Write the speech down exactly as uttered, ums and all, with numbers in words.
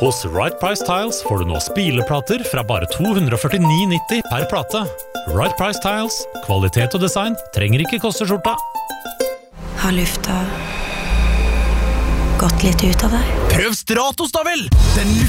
Hos Right Price Tiles får du nå spileplater fra bare to hundre førtini nitti per plate. Right Price Tiles, kvalitet og design trenger ikke koste skjorta. Har lufta gått litt ut av deg? Prøv Stratos da vel! Den